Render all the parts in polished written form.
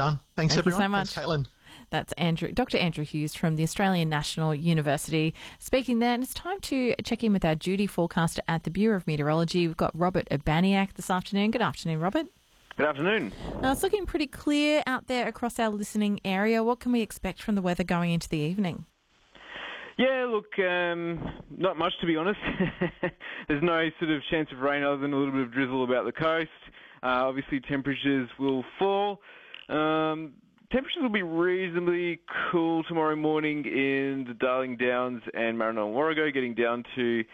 done. Thanks, Thank everyone. you so much. Thanks, Caitlin. That's Dr. Andrew Hughes from the Australian National University. Speaking then, it's time to check in with our duty forecaster at the Bureau of Meteorology. We've got Robert Urbaniak this afternoon. Good afternoon, Robert. Good afternoon. Now, it's looking pretty clear out there across our listening area. What can we expect from the weather going into the evening? Yeah, look, not much to be honest. There's no sort of chance of rain other than a little bit of drizzle about the coast. Obviously, temperatures will fall. Temperatures will be reasonably cool tomorrow morning in the Darling Downs and Maranoa and Warrego, getting down to,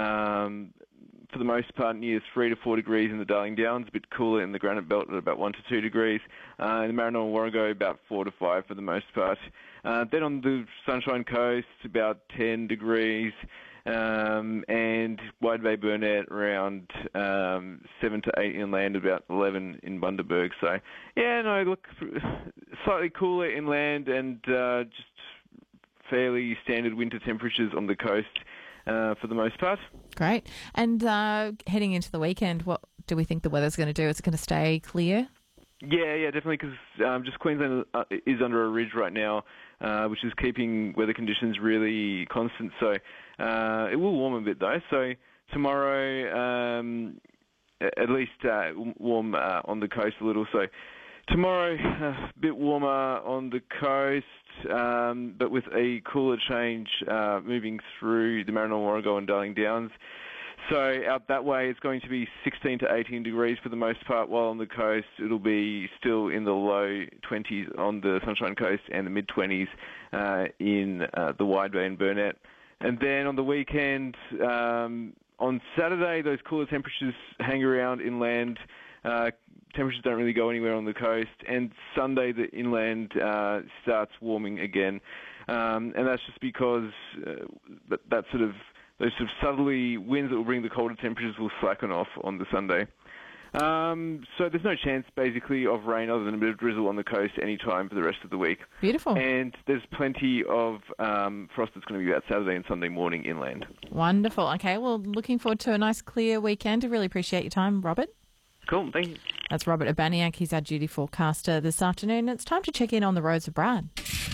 for the most part, near 3 to 4 degrees in the Darling Downs, a bit cooler in the Granite Belt at about 1 to 2 degrees. In the Maranoa and Warrego, about 4 to 5 for the most part. Then on the Sunshine Coast, about 10 degrees. And Wide Bay Burnett around 7 to 8 inland, about 11 in Bundaberg. So, yeah, no, look, slightly cooler inland and just fairly standard winter temperatures on the coast for the most part. Great. And heading into the weekend, what do we think the weather's going to do? Is it going to stay clear? Yeah, definitely, because just Queensland is under a ridge right now, which is keeping weather conditions really constant. So it will warm a bit, though. So tomorrow, at least warm on the coast a little. So tomorrow, a bit warmer on the coast, but with a cooler change moving through the Maranoa, Warrego and Darling Downs. So out that way, it's going to be 16 to 18 degrees for the most part, while on the coast it'll be still in the low 20s on the Sunshine Coast and the mid-20s in the Wide Bay and Burnett. And then on the weekend, on Saturday, those cooler temperatures hang around inland. Temperatures don't really go anywhere on the coast. And Sunday, the inland starts warming again. And that's just because those sort of southerly winds that will bring the colder temperatures will slacken off on the Sunday. So there's no chance, basically, of rain other than a bit of drizzle on the coast any time for the rest of the week. Beautiful. And there's plenty of frost that's going to be about Saturday and Sunday morning inland. Wonderful. Okay, well, looking forward to a nice, clear weekend. I really appreciate your time, Robert. Cool, thank you. That's Robert Urbaniak. He's our duty forecaster this afternoon. It's time to check in on the roads of Brad.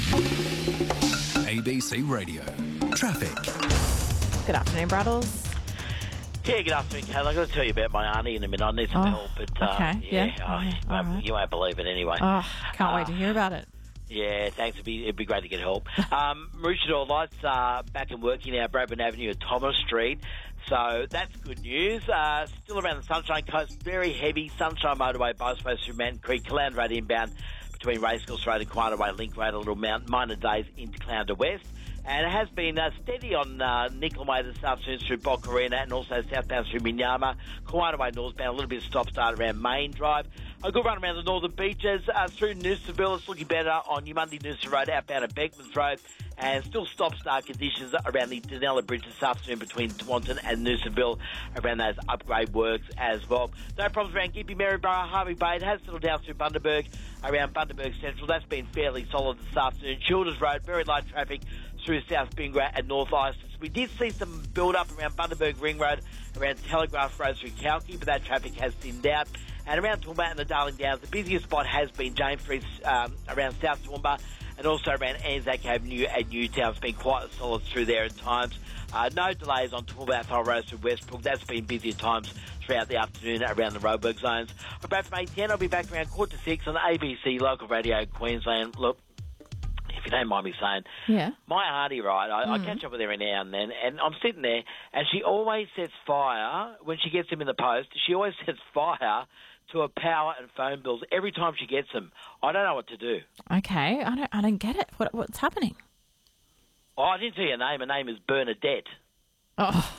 ABC Radio. Traffic. Good afternoon, Braddles. Yeah, good afternoon, Kate. I've got to tell you about my auntie in a minute. I need some help, but okay. You won't believe it anyway. Oh, can't wait to hear about it. Yeah, thanks. It'd be great to get help. Maroochydore lights are back and working now, Bradburn Avenue and Thomas Street. So that's good news. Still around the Sunshine Coast, very heavy. Sunshine Motorway, both through Mountain Creek, Caloundra Road inbound between Racecourse Road and Quieter Way, Link Road, a little minor days into Caloundra West. And it has been steady on Nickel Way this afternoon through Bocarina and also southbound through Minyama. Quieter Way northbound, a little bit of stop-start around Main Drive. A good run around the northern beaches through Noosaville. It's looking better on Yamundi Noosa Road, outbound at Beckmans Road. And still stop-start conditions around the Dunella Bridge this afternoon between Taunton and Noosaville around those upgrade works as well. No problems around Gympie, Maryborough, Harvey Bay. It has settled down through Bundaberg, around Bundaberg Central. That's been fairly solid this afternoon. Childers Road, very light traffic through South Bingara and North Isis. We did see some build-up around Bundaberg Ring Road, around Telegraph Road through Kalki, but that traffic has thinned out. And around Toowoomba and the Darling Downs, the busiest spot has been James Street around South Toowoomba, and also around Anzac Avenue and Newtown. It's been quite solid through there at times. No delays on Toowoomba Athol Road through Westbrook. That's been busy at times throughout the afternoon around the Roebuck zones. I'm back from 8:10. I'll be back around 7:45 on ABC Local Radio Queensland. Look, if you don't mind me saying, my auntie, right, I catch up with her every now and then, and I'm sitting there, and she always sets fire, when she gets them in the post, she always sets fire to her power and phone bills every time she gets them. I don't know what to do. Okay, I don't get it. What's happening? Oh, I didn't tell you her name. Her name is Bernadette. Oh.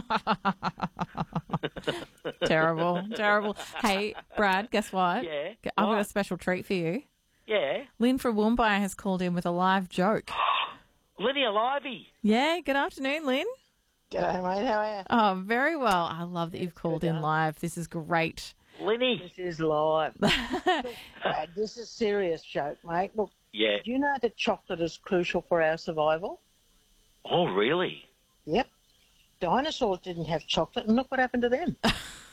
Terrible. Hey, Brad, guess what? Yeah? I've got a special treat for you. Yeah? Lynn from Woombye has called in with a live joke. Linny Alivey. Yeah, good afternoon, Lynn. G'day, mate. How are you? Oh, very well. I love that you've called in live. This is great. Linny. This is live. Look, Brad, this is a serious joke, mate. Look, yeah. Do you know that chocolate is crucial for our survival? Oh, really? Yep. Dinosaurs didn't have chocolate, and look what happened to them.